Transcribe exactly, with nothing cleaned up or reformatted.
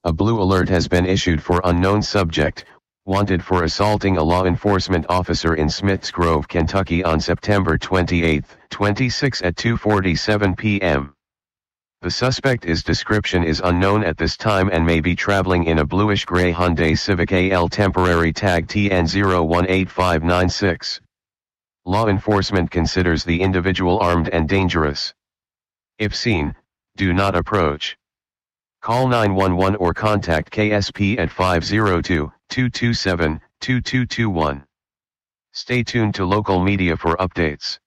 A blue alert has been issued for unknown subject, wanted for assaulting a law enforcement officer in Smiths Grove, Kentucky on September twenty-eighth, twenty-six at two forty-seven p m The suspect is description is unknown at this time and may be traveling in a bluish-gray Hyundai Civic A L temporary tag T N zero one eight five nine six. Law enforcement considers the individual armed and dangerous. If seen, do not approach. Call nine one one or contact K S P at five zero two, two two seven, two two two one. Stay tuned to local media for updates.